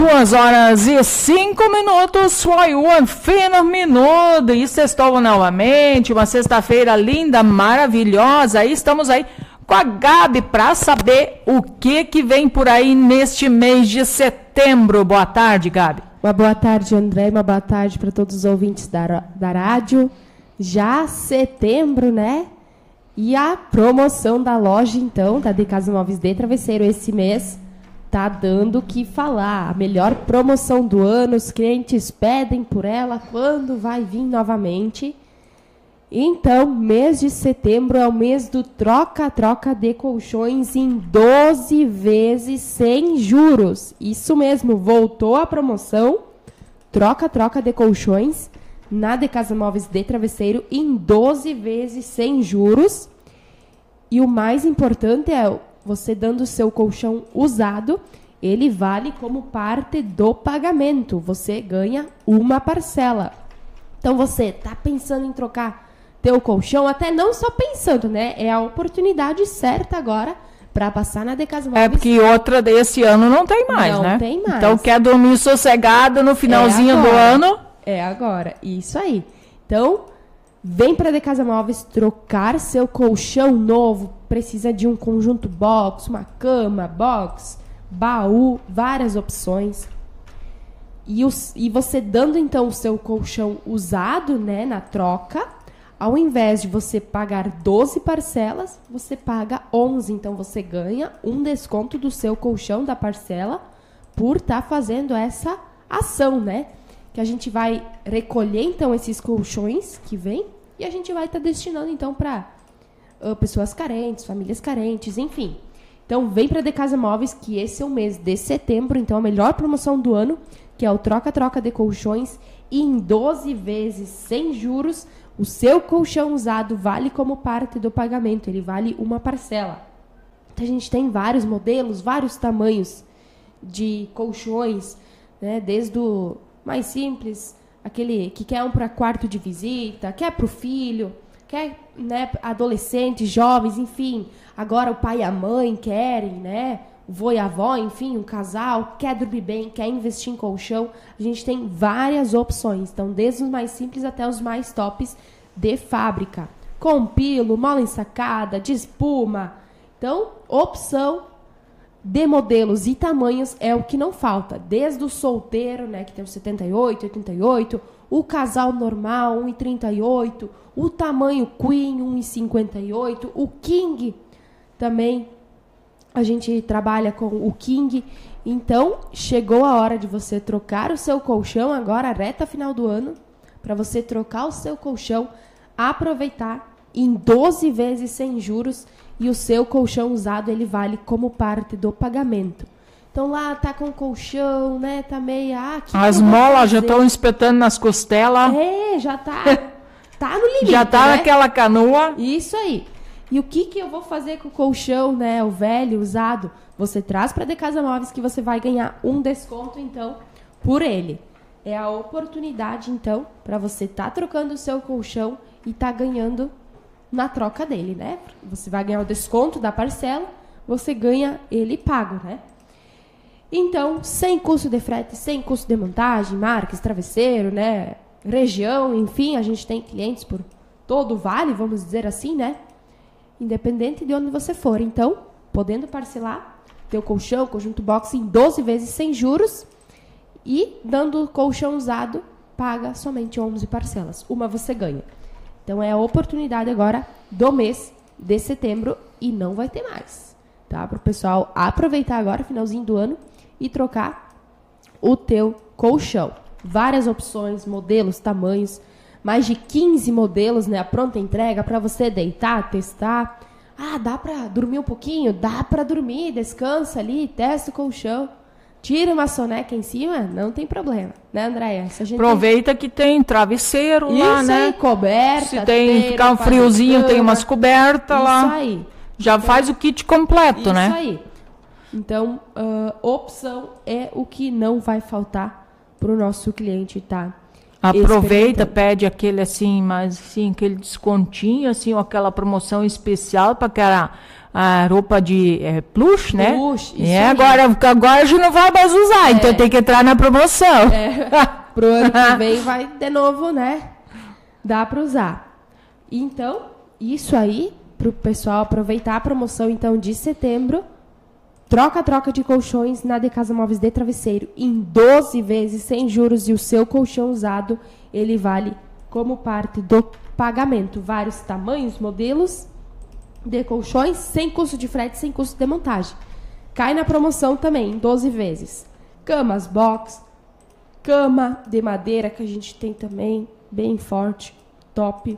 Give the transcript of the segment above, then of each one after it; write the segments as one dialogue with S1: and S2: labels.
S1: 2h05, foi um fino minuto. E sextou novamente, uma sexta-feira linda, maravilhosa. Aí estamos aí com a Gabi para saber o que vem por aí neste mês de setembro. Boa tarde, Gabi.
S2: Uma boa tarde, André. Uma boa tarde para todos os ouvintes da rádio. Já setembro, né? E a promoção da loja, então, da De Casa Móveis de Travesseiro esse mês tá dando o que falar. A melhor promoção do ano, os clientes pedem por ela quando vai vir novamente. Então, mês de setembro é o mês do troca-troca de colchões em 12 vezes sem juros. Isso mesmo, voltou a promoção, troca-troca de colchões na De Casa Móveis de Travesseiro em 12 vezes sem juros. E o mais importante é você dando o seu colchão usado, ele vale como parte do pagamento. Você ganha uma parcela. Então, você está pensando em trocar teu colchão, até não só pensando, né? É a oportunidade certa agora para passar na De Casa Móveis.
S1: É porque outra desse ano não tem mais, né?
S2: Não tem mais.
S1: Então, quer dormir sossegado no finalzinho do ano?
S2: É agora, isso aí. Então, vem para De Casa Móveis trocar seu colchão novo. Precisa de um conjunto box, uma cama, box, baú, várias opções. E você dando, então, o seu colchão usado, né, na troca, ao invés de você pagar 12 parcelas, você paga 11. Então, você ganha um desconto do seu colchão da parcela por estar fazendo essa ação, né? Que a gente vai recolher, então, esses colchões que vem e a gente vai estar destinando, então, para pessoas carentes, famílias carentes, enfim. Então, vem para De Casa Móveis, que esse é o mês de setembro, então, a melhor promoção do ano, que é o troca-troca de colchões e em 12 vezes sem juros. O seu colchão usado vale como parte do pagamento, ele vale uma parcela. Então, a gente tem vários modelos, vários tamanhos de colchões, né? Desde o mais simples, aquele que quer um para quarto de visita, quer para o filho, quer, né, adolescentes, jovens, enfim. Agora o pai e a mãe querem, né? O vô e a avó, enfim, um casal, quer dormir bem, quer investir em colchão. A gente tem várias opções. Então, desde os mais simples até os mais tops de fábrica. Com pilo, mola ensacada, de espuma. Então, opção de modelos e tamanhos é o que não falta. Desde o solteiro, né, que tem o 78, 88, o casal normal, 1,38, o tamanho queen, 1,58, o king também. A gente trabalha com o king. Então, chegou a hora de você trocar o seu colchão, agora reta final do ano, para você trocar o seu colchão, aproveitar em 12 vezes sem juros, e o seu colchão usado, ele vale como parte do pagamento. Então, lá tá com o colchão, né, tá meia...
S1: As molas já estão espetando nas costelas.
S2: É, já tá no limite,
S1: já tá, né, naquela canoa.
S2: Isso aí. E o que eu vou fazer com o colchão, né, o velho, usado? Você traz para De Casa Móveis que você vai ganhar um desconto, então, por ele. É a oportunidade, então, para você trocando o seu colchão e ganhando na troca dele, né? Você vai ganhar o desconto da parcela, você ganha ele pago, né? Então, sem custo de frete, sem custo de montagem, marcas, travesseiro, né? Região, enfim, a gente tem clientes por todo o vale, vamos dizer assim, né? Independente de onde você for. Então, podendo parcelar teu colchão, conjunto box em 12 vezes sem juros e dando colchão usado, paga somente 11 parcelas. Uma você ganha. Então, é a oportunidade agora do mês de setembro e não vai ter mais, tá? Para o pessoal aproveitar agora, finalzinho do ano, e trocar o teu colchão. Várias opções, modelos, tamanhos, mais de 15 modelos, né? A pronta entrega para você deitar, testar. Ah, dá para dormir um pouquinho? Dá para dormir, descansa ali, testa o colchão. Tira uma soneca em cima, não tem problema, né, Andréia?
S1: Aproveita que tem travesseiro lá, né?
S2: Isso aí, coberta.
S1: Se tem ficar um friozinho, tem umas cobertas lá.
S2: Isso aí.
S1: Já então, faz o kit completo, né?
S2: Isso aí. Então, opção é o que não vai faltar para o nosso cliente, tá?
S1: Aproveita, pede aquele assim, mas assim, aquele descontinho, assim, ou aquela promoção especial para aquela a roupa de plush, né?
S2: Plush, isso
S1: agora já não vai mais usar, então tem que entrar na promoção.
S2: Pro ano que vem vai de novo, né? Dá para usar. Então, isso aí, pro pessoal aproveitar a promoção, então, de setembro, troca de colchões na De Casa Móveis de Travesseiro em 12 vezes sem juros e o seu colchão usado, ele vale como parte do pagamento. Vários tamanhos, modelos de colchões, sem custo de frete, sem custo de montagem. Cai na promoção também, em 12 vezes. Camas box, cama de madeira que a gente tem também, bem forte, top.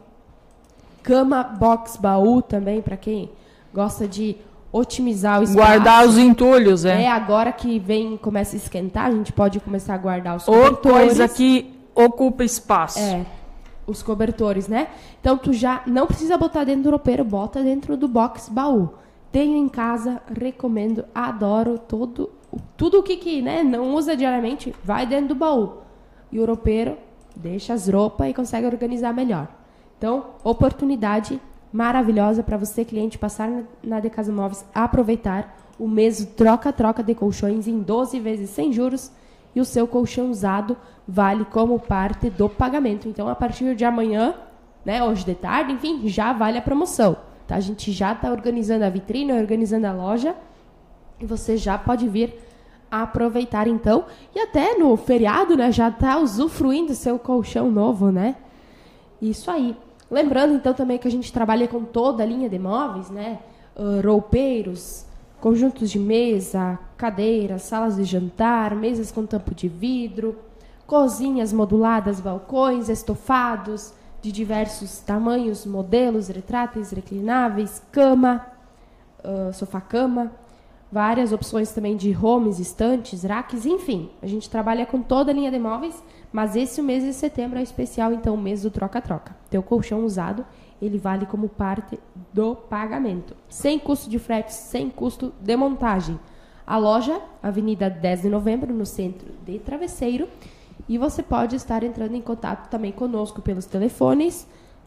S2: Cama box baú também, para quem gosta de otimizar o espaço.
S1: Guardar os entulhos,
S2: agora que começa a esquentar, a gente pode começar a guardar os cobertores.
S1: Ou coisa que ocupa espaço.
S2: Os cobertores, né? Então, tu já não precisa botar dentro do roupeiro, bota dentro do box baú. Tenho em casa, recomendo, adoro tudo o que né, não usa diariamente, vai dentro do baú. E o roupeiro deixa as roupas e consegue organizar melhor. Então, oportunidade maravilhosa para você, cliente, passar na De Casa Móveis, aproveitar o mês troca de colchões em 12 vezes sem juros e o seu colchão usado vale como parte do pagamento. Então, a partir de amanhã, né, hoje de tarde, enfim, já vale a promoção. Tá? A gente já está organizando a vitrine, organizando a loja e você já pode vir aproveitar, então. E até no feriado, né, já está usufruindo do seu colchão novo, né? Isso aí. Lembrando, então, também que a gente trabalha com toda a linha de móveis, né? Roupeiros, conjuntos de mesa, cadeiras, salas de jantar, mesas com tampo de vidro, cozinhas moduladas, balcões, estofados de diversos tamanhos, modelos, retráteis, reclináveis, cama, sofá-cama, várias opções também de homes, estantes, racks, enfim. A gente trabalha com toda a linha de móveis, mas esse mês de setembro é especial, então, o mês do troca-troca. Teu colchão usado, ele vale como parte do pagamento. Sem custo de frete, sem custo de montagem. A loja, Avenida 10 de Novembro, no centro de Travesseiro. E você pode estar entrando em contato também conosco pelos telefones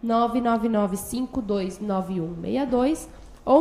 S2: 999529162 ou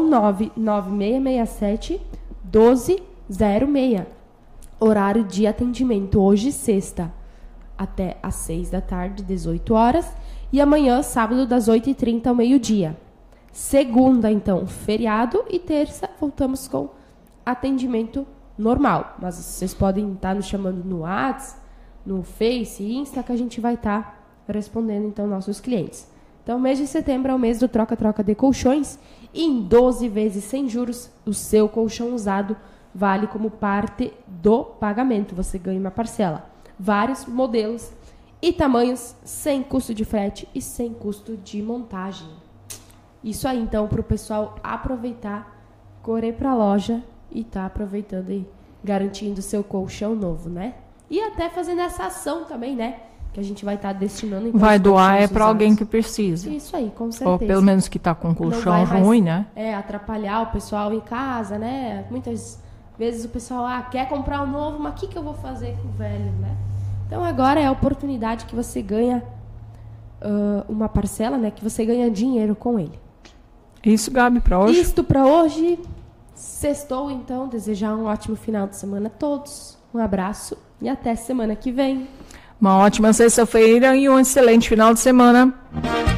S2: 99667-1206. Horário de atendimento hoje, sexta, até às 6 da tarde, 18 horas. E amanhã, sábado, das 8h30 ao meio-dia. Segunda, então, feriado. E terça, voltamos com atendimento normal. Mas vocês podem estar nos chamando no WhatsApp, no Face e Insta, que a gente vai estar respondendo, então, nossos clientes. Então, mês de setembro é o mês do troca-troca de colchões. E em 12 vezes sem juros, o seu colchão usado vale como parte do pagamento. Você ganha uma parcela. Vários modelos e tamanhos, sem custo de frete e sem custo de montagem. Isso aí, então, para o pessoal aproveitar, correr para a loja e tá aproveitando e garantindo seu colchão novo, né? E até fazendo essa ação também, né? Que a gente vai estar destinando. Então,
S1: vai doar para alguém que precisa.
S2: Isso aí, com certeza.
S1: Ou pelo menos que está com colchão ruim, né?
S2: Atrapalhar o pessoal em casa, né? Muitas vezes o pessoal quer comprar um novo, mas o que eu vou fazer com o velho, né? Então agora é a oportunidade que você ganha uma parcela, né? Que você ganha dinheiro com ele.
S1: Isso, Gabi, para hoje?
S2: Isto para hoje. Sextou, então. Desejar um ótimo final de semana a todos. Um abraço e até semana que vem.
S1: Uma ótima sexta-feira e um excelente final de semana.